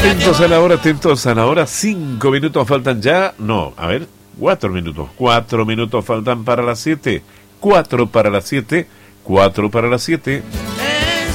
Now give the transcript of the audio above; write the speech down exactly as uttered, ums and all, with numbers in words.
Atentos a la hora, atentos a la hora. Cinco minutos faltan ya. No, a ver, cuatro minutos. Cuatro minutos faltan para las siete. Cuatro para las siete. Cuatro para las siete.